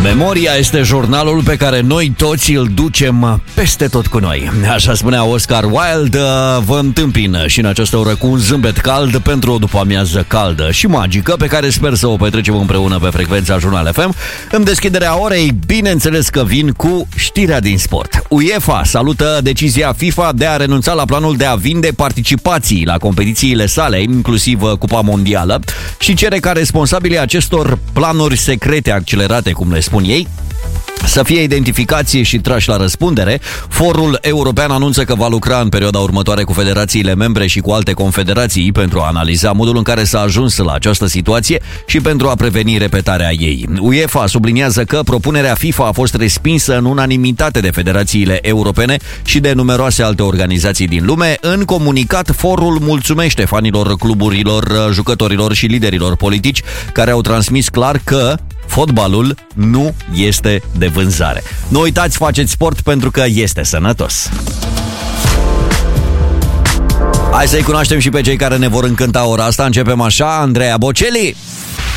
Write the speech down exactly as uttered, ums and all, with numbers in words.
Memoria este jurnalul pe care noi toți îl ducem peste tot cu noi. Așa spunea Oscar Wilde. Vă întâmpină și în această oră cu un zâmbet cald pentru o după-amiază caldă și magică pe care sper să o petrecem împreună pe frecvența Jurnal F M. În deschiderea orei, bineînțeles că vin cu știrea din sport. UEFA salută decizia FIFA de a renunța la planul de a vinde participații la competițiile sale, inclusiv Cupa Mondială, și cere ca responsabilii acestor planuri secrete accelerate, cum le spun ei, să fie identificați și trași la răspundere. Forul european anunță că va lucra în perioada următoare cu federațiile membre și cu alte confederații pentru a analiza modul în care s-a ajuns la această situație și pentru a preveni repetarea ei. UEFA subliniază că propunerea FIFA a fost respinsă în unanimitate de federațiile europene și de numeroase alte organizații din lume. În comunicat, forul mulțumește fanilor cluburilor, jucătorilor și liderilor politici care au transmis clar că fotbalul nu este de vânzare. Nu uitați, faceți sport pentru că este sănătos. Hai să-i cunoaștem și pe cei care ne vor încânta ora asta. Începem așa, Andreea Bocelli.